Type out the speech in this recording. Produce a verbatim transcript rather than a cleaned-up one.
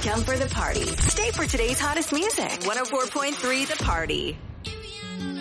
Come for the party. Stay for today's hottest music. one oh four point three The Party.